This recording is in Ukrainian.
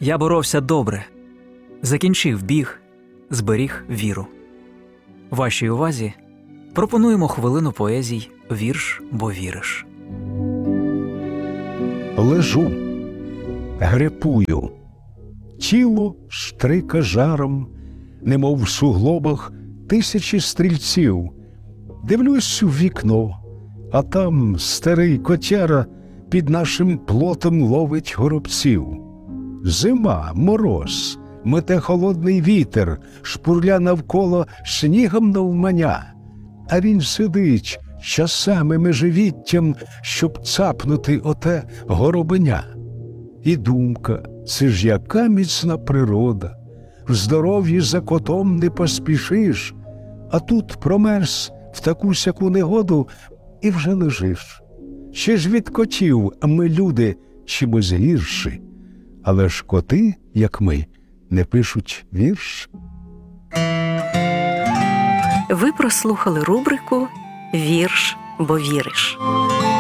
Я боровся добре, закінчив біг, зберіг віру. Вашій увазі пропонуємо хвилину поезій «Вірш, бо віриш». Лежу, грепую, тіло штрика жаром, немов в суглобах тисячі стрільців. Дивлюсь у вікно, а там старий котяра під нашим плотом ловить горобців. Зима, мороз, мете холодний вітер, шпурля навколо снігом навмання. А він сидить часами межевіттям, щоб цапнути оте горобеня. І думка, це ж яка міцна природа, в здоров'ї за котом не поспішиш, а тут промерз в таку-сяку негоду і вже лежиш. Ще ж від котів ми, люди, чимось гірші, але ж коти, як ми, не пишуть вірш. Ви прослухали рубрику «Вірш, бо віриш».